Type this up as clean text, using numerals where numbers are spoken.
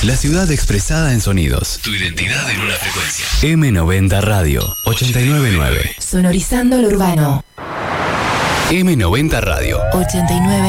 La ciudad expresada en sonidos. Tu identidad en una frecuencia. M90 Radio 899. Sonorizando lo urbano. M90 Radio 89.